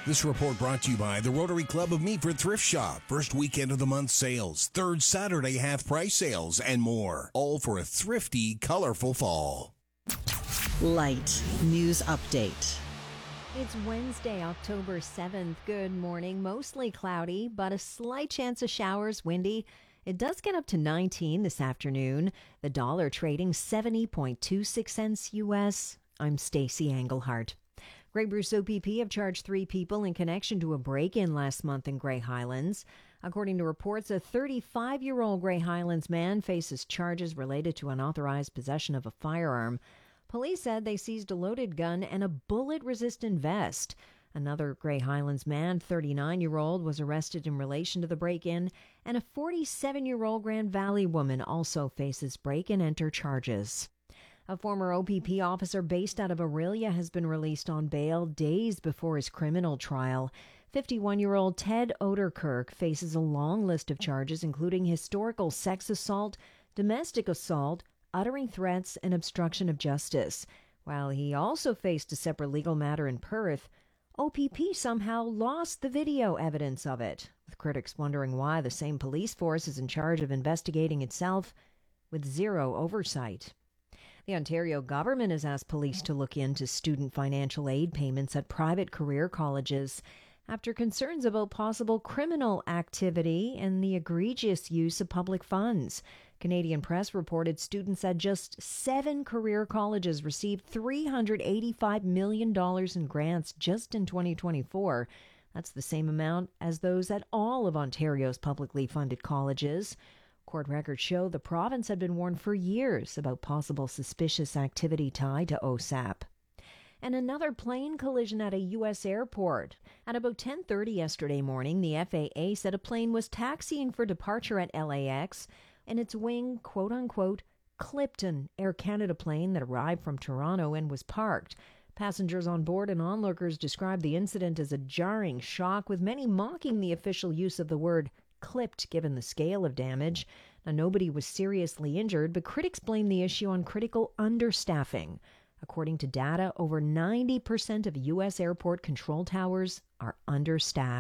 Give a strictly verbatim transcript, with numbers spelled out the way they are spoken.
This report brought to you by the Rotary Club of Meaford Thrift Shop. First weekend of the month sales, third Saturday half price sales, and more. All for a thrifty, colorful fall. Light News Update. It's Wednesday, October seventh. Good morning. Mostly cloudy, but a slight chance of showers, windy. It does get up to nineteen this afternoon. The dollar trading seventy point two six cents U S. I'm Stacey Englehart. Grey Bruce O P P have charged three people in connection to a break-in last month in Grey Highlands. According to reports, a thirty-five-year-old Grey Highlands man faces charges related to unauthorized possession of a firearm. Police said they seized a loaded gun and a bullet-resistant vest. Another Grey Highlands man, thirty-nine-year-old, was arrested in relation to the break-in, and a forty-seven-year-old Grand Valley woman also faces break-and-enter charges. A former O P P officer based out of Aurelia has been released on bail days before his criminal trial. fifty-one-year-old Ted Oderkirk faces a long list of charges, including historical sex assault, domestic assault, uttering threats, and obstruction of justice. While he also faced a separate legal matter in Perth, O P P somehow lost the video evidence of it, with critics wondering why the same police force is in charge of investigating itself with zero oversight. The Ontario government has asked police to look into student financial aid payments at private career colleges after concerns about possible criminal activity and the egregious use of public funds. Canadian Press reported students at just seven career colleges received three hundred eighty-five million dollars in grants just in twenty twenty-four. That's the same amount as those at all of Ontario's publicly funded colleges. Court records show the province had been warned for years about possible suspicious activity tied to O S A P. And another plane collision at a U S airport. At about ten thirty yesterday morning, the F A A said a plane was taxiing for departure at L A X, and its wing, quote-unquote, clipped an Air Canada plane that arrived from Toronto and was parked. Passengers on board and onlookers described the incident as a jarring shock, with many mocking the official use of the word clipped given the scale of damage. Now, nobody was seriously injured, but critics blame the issue on critical understaffing. According to data, over ninety percent of U S airport control towers are understaffed.